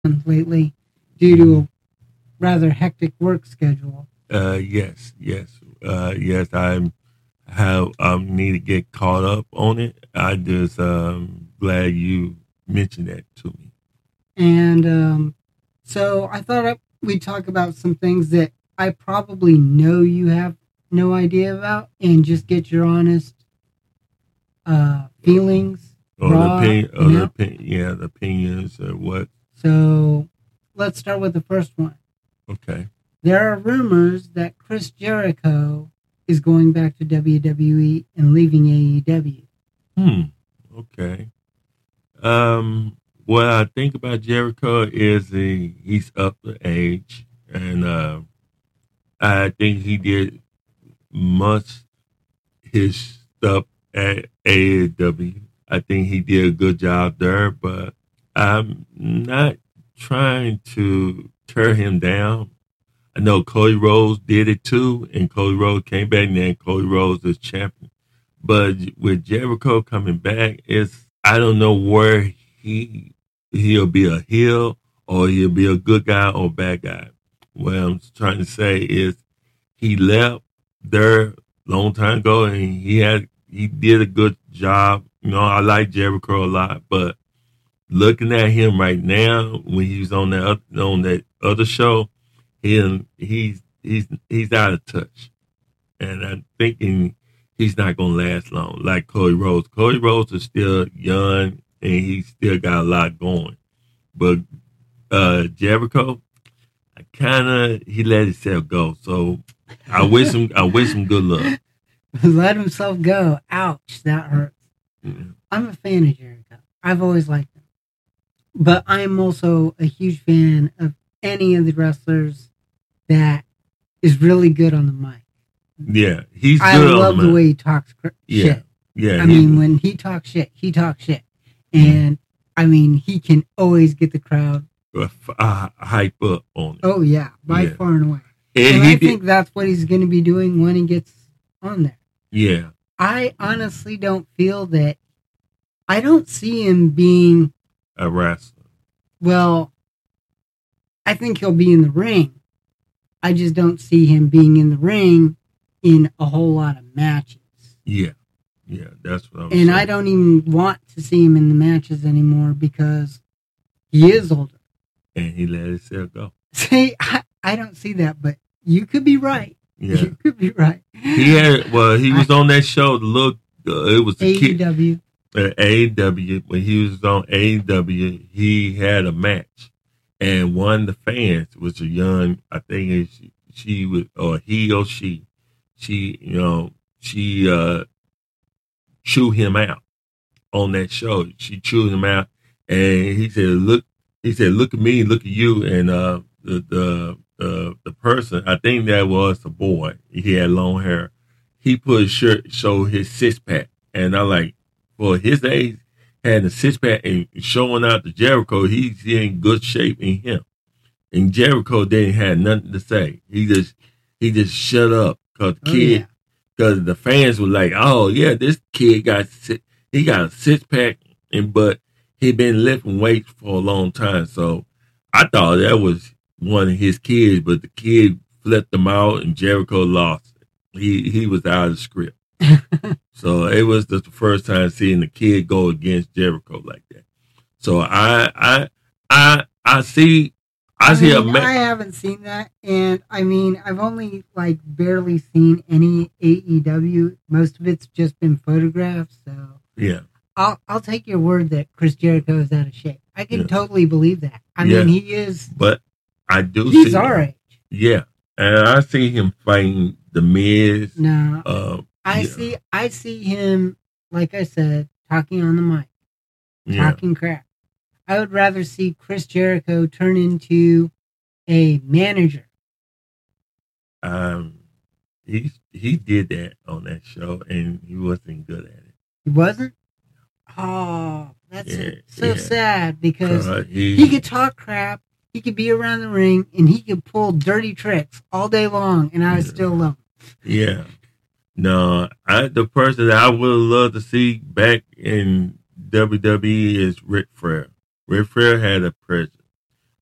lately due to a rather hectic work schedule. Yes. I need to get caught up on it. I just glad you mentioned that to me. And so I thought we'd talk about some things that I probably know you have no idea about and just get your honest feelings raw. The opinions or what? So let's start with the first one. Okay. There are rumors that Chris Jericho is going back to WWE and leaving AEW. Okay. What I think about Jericho is he's up to age, and I think he did much his stuff at AEW. I think he did a good job there, but I'm not trying to tear him down. I know Cody Rhodes did it too, and Cody Rhodes came back, and then Cody Rhodes is champion. But with Jericho coming back, I don't know where he'll be a heel or he'll be a good guy or bad guy. What I'm trying to say is he left there long time ago, and he did a good job. I like Jericho a lot, but looking at him right now when he was on that other show, he's out of touch, and I'm thinking he's not gonna last long. Like Cody Rhodes. Cody Rhodes is still young and he still got a lot going, but Jericho, he let himself go. So I wish him good luck. Let himself go. Ouch, that hurts. Yeah. I'm a fan of Jericho. I've always liked him. But I'm also a huge fan of any of the wrestlers that is really good on the mic. Yeah, he's good. I love the way he talks shit. Yeah. I mean, when he talks shit, he talks shit. And, I mean, he can always get the crowd hype up on it. Oh, yeah, by far and away. And I think that's what he's going to be doing when he gets on there. Yeah. I honestly don't feel that. I don't see him being a wrestler. Well, I think he'll be in the ring. I just don't see him being in the ring in a whole lot of matches. Yeah, that's what I was saying. And I don't even want to see him in the matches anymore because he is older. And he let himself go. See, I don't see that, but you could be right. Yeah. You could be right. He was on that show. It was the AEW. AEW. When he was on AEW, he had a match, and one of the fans was a young. I think she was, or he or she. She chewed him out on that show. She chewed him out, and he said, "Look." He said, "Look at me, look at you," and the person, I think that was a boy. He had long hair. He put his shirt, show his 6-pack, and I like, for his age, had a 6-pack and showing out to Jericho. He's in good shape in him, and Jericho didn't have nothing to say. He just shut up because the fans were like, "Oh yeah, this kid got a 6-pack," but he'd been lifting weights for a long time, so I thought that was one of his kids, but the kid flipped him out and Jericho lost it. He was out of the script. So it was the first time seeing the kid go against Jericho like that. So I see I haven't seen that, and I mean I've only barely seen any AEW. Most of it's just been photographs, so yeah. I'll take your word that Chris Jericho is out of shape. I can totally believe that. I mean, he is. But I do. He's our age. Yeah, and I see him fighting the Miz. No, I see him, like I said, talking on the mic, talking crap. I would rather see Chris Jericho turn into a manager. He did that on that show, and he wasn't good at it. He wasn't. Oh, that's so sad because he could talk crap, he could be around the ring, and he could pull dirty tricks all day long, and I would still love him. Yeah. No, the person that I would love to see back in WWE is Ric Flair. Ric Flair had a